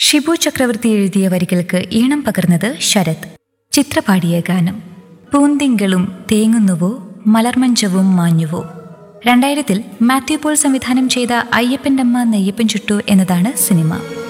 ഷിബു ചക്രവർത്തി എഴുതിയ വരികൾക്ക് ഈണം പകർന്നത് ശരത്. ചിത്ര പാടിയ ഗാനം പൂന്തിങ്കളും തേങ്ങുന്നുവോ മലർമഞ്ചവും മാഞ്ഞുവോ. 2000 മാത്യു പോൾ സംവിധാനം ചെയ്ത അയ്യപ്പൻ്റെ അമ്മ നെയ്യപ്പൻ ചുട്ടു എന്നതാണ് സിനിമ.